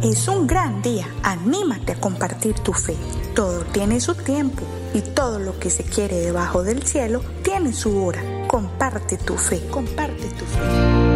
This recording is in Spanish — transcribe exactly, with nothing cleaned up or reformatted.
es un gran día, anímate a compartir tu fe. Todo tiene su tiempo y todo lo que se quiere debajo del cielo tiene su hora. Comparte tu fe, comparte tu fe.